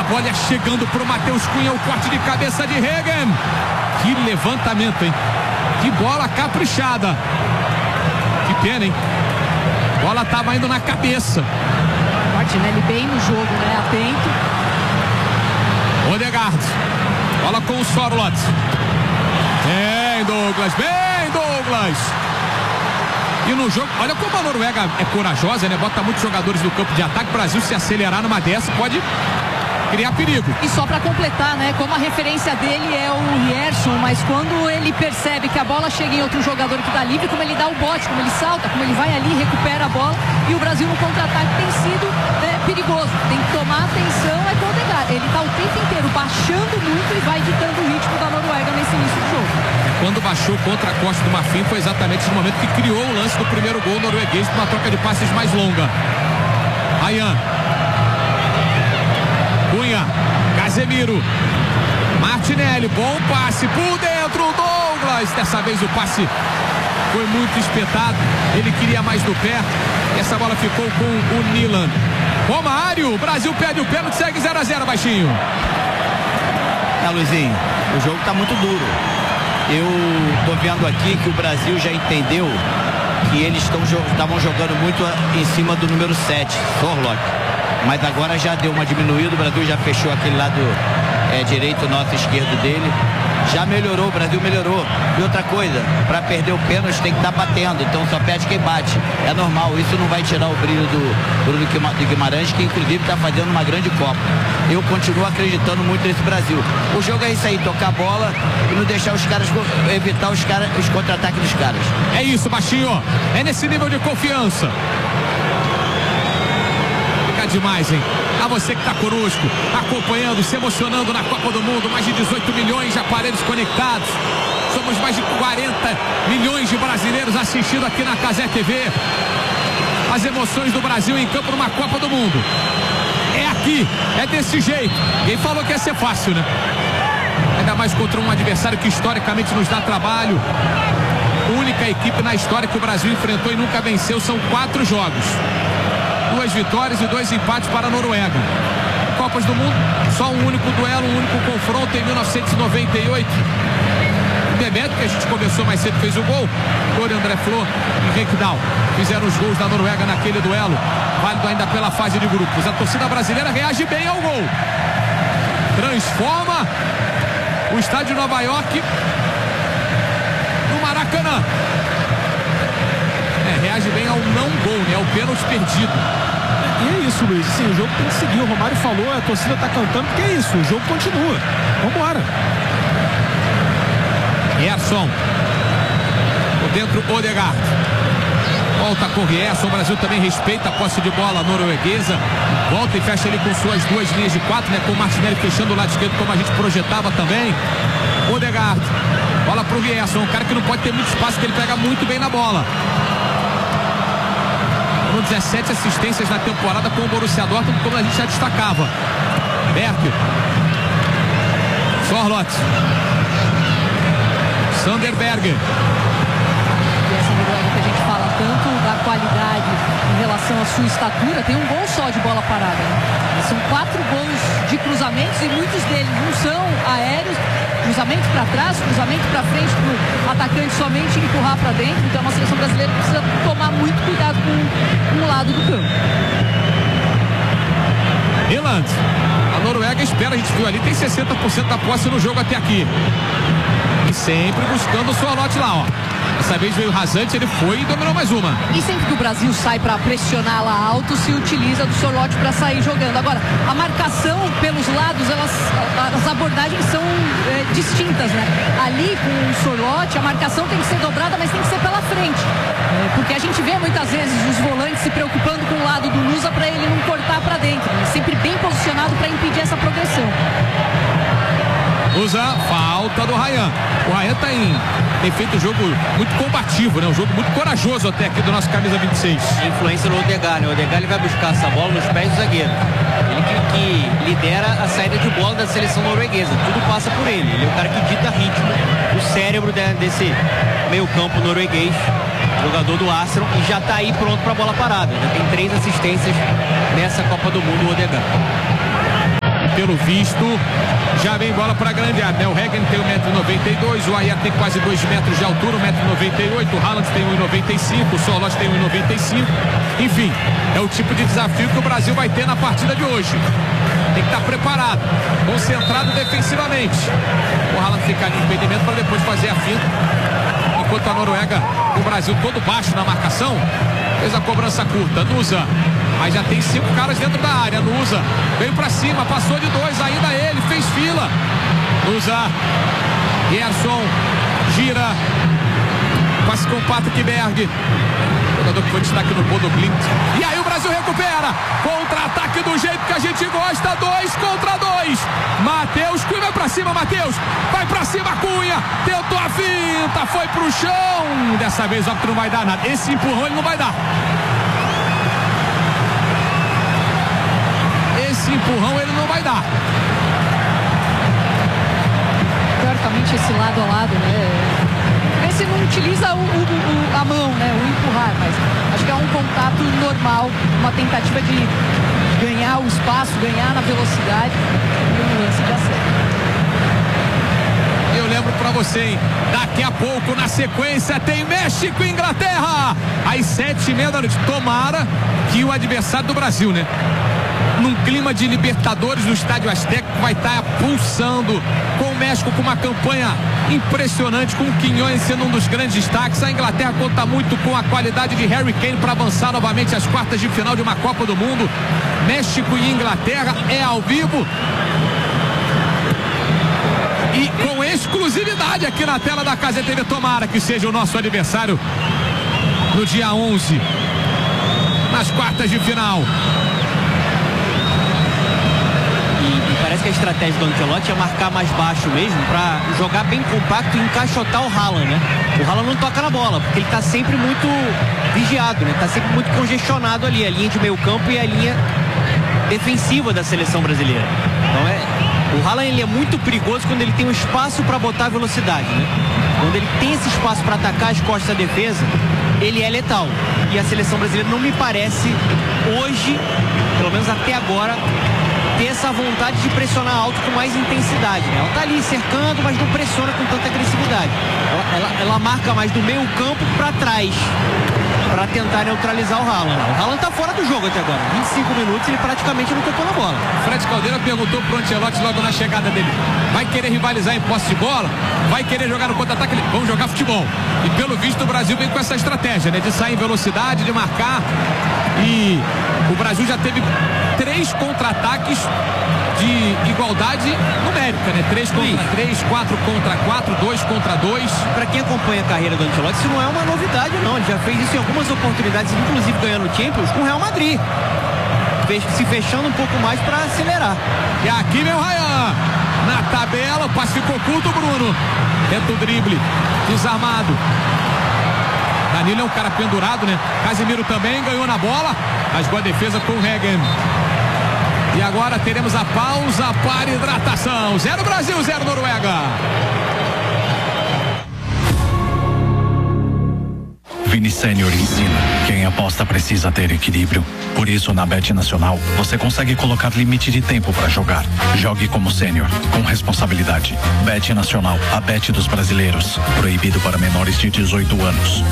Olha, chegando pro Matheus Cunha, o corte de cabeça de Regen. Que levantamento, hein? Que bola caprichada. Que pena, hein? Bola tava indo na cabeça. Martinelli bem no jogo, né? Atento. Odegaard. Bola com o Sorloth. Bem, Douglas. Bem, Douglas. E no jogo, olha como a Noruega é corajosa, né? Bota muitos jogadores no campo de ataque. O Brasil, se acelerar numa dessa, pode criar perigo. E só para completar, né? Como a referência dele é o Rierson, mas quando ele percebe que a bola chega em outro jogador que tá livre, como ele dá o bote, como ele salta, como ele vai ali, recupera a bola, e o Brasil no contra-ataque tem sido perigoso. Tem que tomar atenção, é com o Odegaard. Ele tá o tempo inteiro baixando muito e vai ditando o ritmo da Noruega nesse início do jogo. Quando baixou contra a Costa do Marfim, foi exatamente no momento que criou o lance do primeiro gol norueguês, com uma troca de passes mais longa. Ryan. Cunha, Casemiro, Martinelli, bom passe por dentro, Douglas. Dessa vez o passe foi muito espetado, ele queria mais do pé, e essa bola ficou com o Milan. Romário, o Brasil perde o pênalti, segue 0-0, baixinho. Luizinho, o jogo tá muito duro. Eu tô vendo aqui que o Brasil já entendeu que eles estavam jogando muito em cima do número 7, Sorloth. Mas agora já deu uma diminuída, o Brasil já fechou aquele lado direito, nosso esquerdo dele. Já melhorou, o Brasil melhorou. E outra coisa, para perder o pênalti tem que estar batendo, então só perde quem bate. É normal, isso não vai tirar o brilho do Bruno Guimarães, que inclusive está fazendo uma grande Copa. Eu continuo acreditando muito nesse Brasil. O jogo é isso aí, tocar a bola e não deixar os caras, evitar os contra-ataques dos caras. É isso, baixinho, é nesse nível de confiança. Demais, hein? A você que está conosco, acompanhando, se emocionando na Copa do Mundo, mais de 18 milhões de aparelhos conectados. Somos mais de 40 milhões de brasileiros assistindo aqui na Cazé TV. As emoções do Brasil em campo numa Copa do Mundo. É aqui, é desse jeito. Quem falou que ia ser fácil, né? Ainda mais contra um adversário que historicamente nos dá trabalho. A única equipe na história que o Brasil enfrentou e nunca venceu, são 4 jogos. 2 vitórias e 2 empates para a Noruega. Copas do Mundo, só um único duelo, um único confronto em 1998. O Bebeto, que a gente começou mais cedo, fez o gol. Tore André Flor e Rekdal fizeram os gols da Noruega naquele duelo, válido ainda pela fase de grupos. A torcida brasileira reage bem ao gol. Transforma o estádio de Nova York no Maracanã. Reage bem ao não gol, né? Ao pênalti perdido. E é isso, Luiz. Sim, o jogo tem que seguir. O Romário falou, a torcida tá cantando, porque é isso. O jogo continua. Vambora. Gerson. Por dentro, Odegaard. Volta com o Gerson. O Brasil também respeita a posse de bola norueguesa. Volta e fecha ali com suas 2 linhas de 4, né? Com o Martinelli fechando o lado esquerdo, como a gente projetava também. Odegaard. Bola pro Gerson. Um cara que não pode ter muito espaço, que ele pega muito bem na bola. 17 assistências na temporada com o Borussia Dortmund, como a gente já destacava. Berg. Sorloth. Sanderberg. E essa Noruega que a gente fala tanto da qualidade em relação à sua estatura, tem um gol só de bola parada, né? São 4 gols de cruzamentos e muitos deles não são aéreos. Cruzamento para trás, cruzamento para frente, para o atacante somente empurrar para dentro. Então a seleção brasileira precisa tomar muito cuidado com o lado do campo. Irland, a Noruega espera, a gente viu ali, tem 60% da posse no jogo até aqui. E sempre buscando o Sorloth lá, ó. Dessa vez veio rasante, ele foi e dominou mais uma. E sempre que o Brasil sai para pressionar lá alto, se utiliza do Sorloth para sair jogando. Agora, a marcação pelos lados, as abordagens são distintas, né? Ali com o Sorloth, a marcação tem que ser dobrada, mas tem que ser pela frente. Porque a gente vê muitas vezes os volantes se preocupando com o lado do Nusa para ele não cortar para dentro. Sempre bem posicionado para impedir essa progressão. Usa falta do Ryan. O Ryan tem feito um jogo muito combativo, né? Um jogo muito corajoso até aqui do nosso camisa 26. Influência no Odegaard, né? O Odegaard ele vai buscar essa bola nos pés do zagueiro. Ele que lidera a saída de bola da seleção norueguesa. Tudo passa por ele. Ele é o cara que dita ritmo, o cérebro desse meio campo norueguês, jogador do Arsenal, e já está aí pronto para a bola parada. Já tem 3 assistências nessa Copa do Mundo, o Odegaard. pelo visto, já vem bola para a grande área, né? O Hagen tem 1,92 m, o Ayer tem quase 2 metros de altura, 1,98 m, o Haaland tem 1,95 m, o Sorloth tem 1,95 m. Enfim, é o tipo de desafio que o Brasil vai ter na partida de hoje. Tem que estar preparado, concentrado defensivamente. O Haaland fica ali no impedimento para depois fazer a finta. Enquanto a Noruega, o Brasil todo baixo na marcação, fez a cobrança curta. Nusa, mas já tem 5 caras dentro da área. Nusa veio pra cima, passou de 2, ainda ele, fez fila. Nusa, Gerson, gira, passe com o Patrick Berg. Jogador que foi destaque no Bodo Glimt. E aí o Brasil recupera. Contra-ataque do jeito que a gente gosta. 2 contra 2. Matheus Cunha vai pra cima, Matheus. Vai pra cima, Cunha. Tentou a finta, foi pro chão. Dessa vez o árbitro não vai dar nada. Esse empurrão ele não vai dar. Esse empurrão ele não vai dar. Teoricamente esse lado a lado, né? Esse não utiliza a mão, né? O empurrar, mas acho que é um contato normal, uma tentativa de ganhar o espaço, ganhar na velocidade e um lance de acerto. Eu lembro pra você, hein? Daqui a pouco, na sequência, tem México e Inglaterra. Às 7h30 da noite. Tomara que o adversário do Brasil, né? Num clima de Libertadores no Estádio Azteca, vai estar pulsando com o México com uma campanha impressionante, com o Quinhões sendo um dos grandes destaques. A Inglaterra conta muito com a qualidade de Harry Kane para avançar novamente às quartas de final de uma Copa do Mundo. México e Inglaterra é ao vivo e com exclusividade aqui na tela da Cazé TV. Tomara que seja o nosso adversário no dia 11, nas quartas de final. Parece que a estratégia do Ancelotti é marcar mais baixo mesmo, para jogar bem compacto e encaixotar o Haaland, né? O Haaland não toca na bola, porque ele tá sempre muito vigiado, né? Tá sempre muito congestionado ali, a linha de meio campo e a linha defensiva da seleção brasileira. Então o Haaland ele é muito perigoso quando ele tem um espaço para botar velocidade, né? Quando ele tem esse espaço para atacar as costas da defesa, ele é letal. E a seleção brasileira não me parece hoje, pelo menos até agora, ter essa vontade de pressionar alto com mais intensidade, né? Ela tá ali cercando, mas não pressiona com tanta agressividade. Ela marca mais do meio campo para trás, para tentar neutralizar o Haaland. O Haaland tá fora do jogo até agora. 25 minutos ele praticamente não tocou na bola. Fred Caldeira perguntou pro Ancelotti logo na chegada dele: vai querer rivalizar em posse de bola? Vai querer jogar no contra-ataque? Vamos jogar futebol. E pelo visto o Brasil vem com essa estratégia, né? De sair em velocidade, de marcar. E o Brasil já teve 3 contra-ataques de igualdade numérica, né? 3 contra 3, 4 contra 4, 2 contra 2. Para quem acompanha a carreira do Ancelotti, isso não é uma novidade, não. Ele já fez isso em algumas oportunidades, inclusive ganhando o Champions com o Real Madrid. Se fechando um pouco mais para acelerar. E aqui vem o Ryan. Na tabela, o passe ficou curto, Bruno. Tenta o drible. Desarmado. Danilo é um cara pendurado, né? Casemiro também ganhou na bola. Rasgou a defesa com o Hagen. E agora teremos a pausa para hidratação. 0 Brasil, 0 Noruega. Vini Sênior ensina. Quem aposta precisa ter equilíbrio. Por isso, na Bet Nacional, você consegue colocar limite de tempo para jogar. Jogue como sênior, com responsabilidade. Bet Nacional, a bet dos brasileiros. Proibido para menores de 18 anos.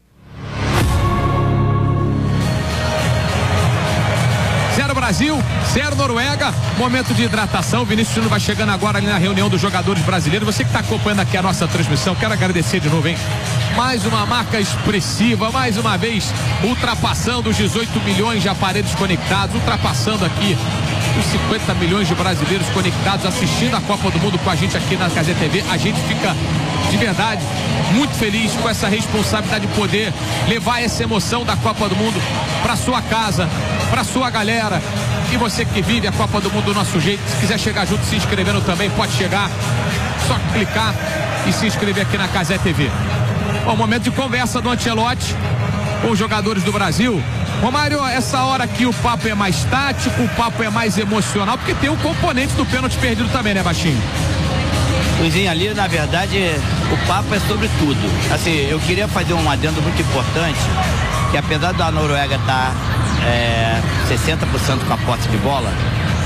Brasil, 0 Noruega, momento de hidratação. Vinícius Júnior vai chegando agora ali na reunião dos jogadores brasileiros. Você que está acompanhando aqui a nossa transmissão, quero agradecer de novo, hein? Mais uma marca expressiva, mais uma vez ultrapassando os 18 milhões de aparelhos conectados, ultrapassando aqui os 50 milhões de brasileiros conectados assistindo a Copa do Mundo com a gente aqui na Cazé TV. A gente fica de verdade muito feliz com essa responsabilidade de poder levar essa emoção da Copa do Mundo para sua casa, para sua galera. E você que vive a Copa do Mundo do nosso jeito, se quiser chegar junto se inscrevendo também, pode chegar, só clicar e se inscrever aqui na Cazé TV. Bom, momento de conversa do Ancelotti com os jogadores do Brasil. Romário, essa hora aqui o papo é mais tático, o papo é mais emocional, porque tem o componente do pênalti perdido também, né, Baixinho? Luizinho, ali na verdade o papo é sobre tudo. Assim, eu queria fazer um adendo muito importante, que apesar da Noruega estar 60% com a posse de bola,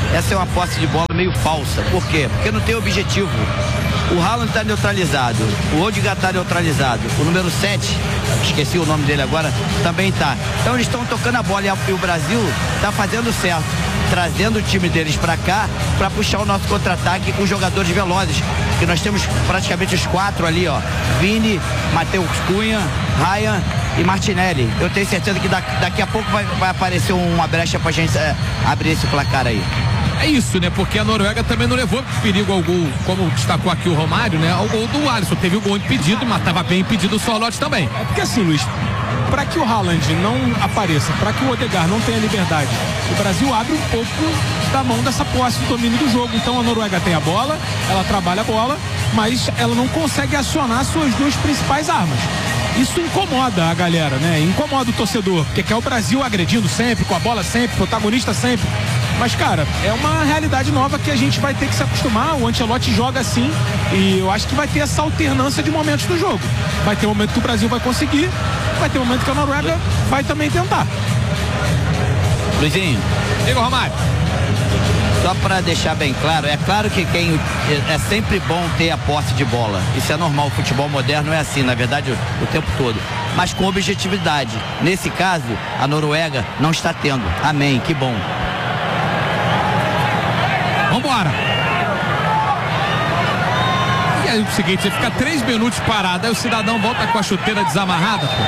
essa é uma posse de bola meio falsa. Por quê? Porque não tem objetivo. O Haaland está neutralizado, o Odegaard está neutralizado, o número 7, esqueci o nome dele agora, também está. Então eles estão tocando a bola e o Brasil está fazendo certo, trazendo o time deles para cá para puxar o nosso contra-ataque com jogadores velozes, que nós temos praticamente os 4 ali, ó, Vini, Matheus Cunha, Ryan e Martinelli. Eu tenho certeza que daqui a pouco vai aparecer uma brecha pra gente abrir esse placar aí. É isso, né? Porque a Noruega também não levou perigo ao gol, como destacou aqui o Romário, né? Ao gol do Alisson. Teve o gol impedido, mas estava bem impedido o Sorloth também. É porque assim, Luiz, para que o Haaland não apareça, para que o Odegaard não tenha liberdade, o Brasil abre um pouco da mão dessa posse do domínio do jogo. Então a Noruega tem a bola, ela trabalha a bola, mas ela não consegue acionar suas 2 principais armas. Isso incomoda a galera, né? Incomoda o torcedor, porque quer o Brasil agredindo sempre, com a bola sempre, protagonista sempre. Mas, cara, é uma realidade nova que a gente vai ter que se acostumar. O Ancelotti joga assim e eu acho que vai ter essa alternância de momentos do jogo. Vai ter um momento que o Brasil vai conseguir, vai ter um momento que a Noruega vai também tentar. Luizinho. Diga, Romário. Só para deixar bem claro, é claro que é sempre bom ter a posse de bola. Isso é normal, o futebol moderno é assim, na verdade, o tempo todo. Mas com objetividade. Nesse caso, a Noruega não está tendo. Amém, que bom. Vambora. E aí o seguinte, você fica 3 minutos parado, aí o cidadão volta com a chuteira desamarrada, pô.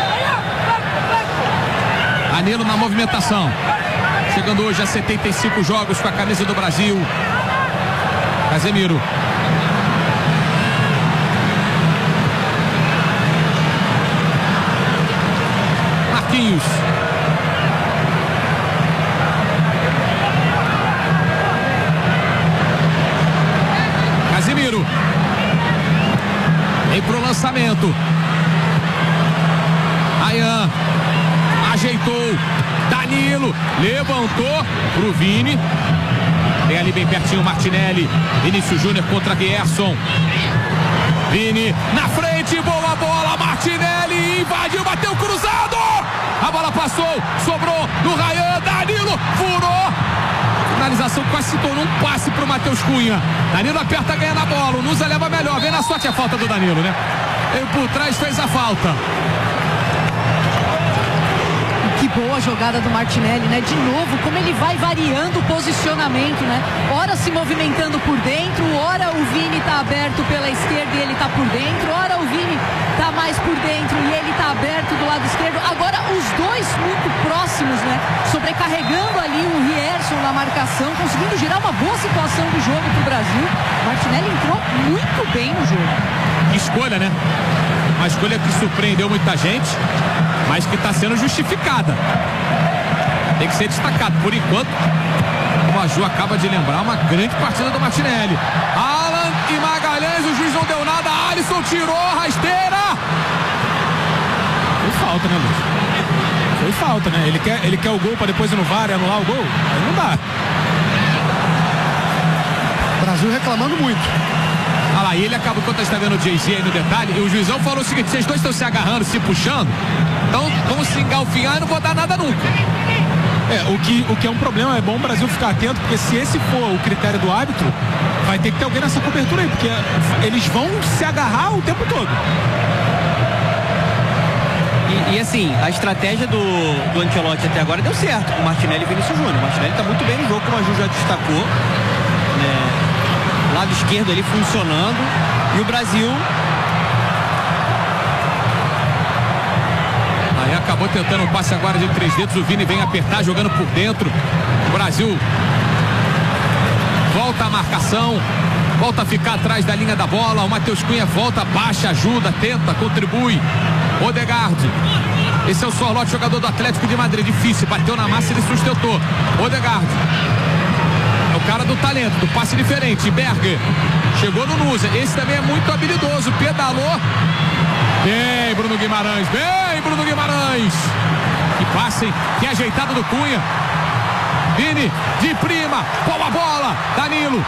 Danilo na movimentação. Chegando hoje a 75 jogos com a camisa do Brasil. Casemiro. Marquinhos. Casemiro. Vem pro lançamento. Ryan. Ajeitou. Danilo. Levantou pro Vini. Tem ali bem pertinho o Martinelli. Vinícius Júnior contra Gerson. Vini na frente. Boa bola. Martinelli invadiu. Bateu cruzado. A bola passou. Sobrou no Ryan. Danilo. Furou. Finalização quase se tornou um passe pro Matheus Cunha. Danilo aperta, ganha na bola. O Nusa leva melhor. Vem na sorte a falta do Danilo, né? Ele por trás fez a falta. Que boa jogada do Martinelli, né? De novo, como ele vai variando o posicionamento, né? Ora se movimentando por dentro, ora o Vini tá aberto pela esquerda e ele tá por dentro, ora o Vini tá mais por dentro e ele tá aberto do lado esquerdo. Agora os dois muito próximos, né? Sobrecarregando ali o Rierson na marcação, conseguindo gerar uma boa situação do jogo pro Brasil. Martinelli entrou muito bem no jogo. Escolha, né? Uma escolha que surpreendeu muita gente, mas que está sendo justificada. Tem que ser destacado. Por enquanto, como a Ju acaba de lembrar, uma grande partida do Martinelli. Alan e Magalhães, o juiz não deu nada. Alisson tirou, rasteira. Foi falta, né, Luiz? Foi falta, né? Ele quer o gol para depois ir no VAR e anular o gol? Aí não dá. Brasil reclamando muito. Olha lá, e ele acabou, quando está vendo o Jay-Z aí no detalhe, e o juizão falou o seguinte: vocês dois estão se agarrando, se puxando, então vão se engalfinhar e não vou dar nada nunca. O que é um problema, é bom o Brasil ficar atento, porque se esse for o critério do árbitro, vai ter que ter alguém nessa cobertura aí, porque eles vão se agarrar o tempo todo. E assim, a estratégia do Ancelotti até agora deu certo com o Martinelli e Vinícius Júnior. O Martinelli está muito bem no jogo, como a Ju já destacou, né? Lado esquerdo ali funcionando, e o Brasil aí acabou tentando um passe agora de 3 dedos. O Vini vem apertar, jogando por dentro. O Brasil volta a marcação, volta a ficar atrás da linha da bola. O Matheus Cunha volta, baixa, ajuda, tenta, contribui. Odegaard, esse é o Sorloth, jogador do Atlético de Madrid. Difícil, bateu na massa e ele sustentou. Odegaard, o cara do talento, do passe diferente. Berger chegou no Nusa, esse também é muito habilidoso, pedalou. Bem, Bruno Guimarães, bem, Bruno Guimarães. Que passe, que ajeitado do Cunha. Vini, de prima, boa bola, Danilo.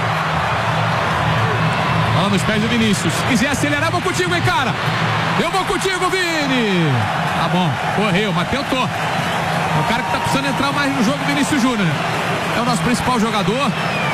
Bola nos pés do Vinícius. Se quiser acelerar, vou contigo, hein, cara. Eu vou contigo, Vini. Tá bom, correu, mas tentou. O cara que tá precisando entrar mais no jogo, Vinícius Júnior. é o nosso principal jogador.